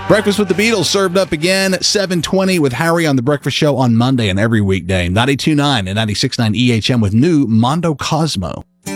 Breakfast with the Beatles served up again at 7:20 with Harry on The Breakfast Show on Monday and every weekday. 92.9 and 96.9 EHM with new Mondo Cosmo.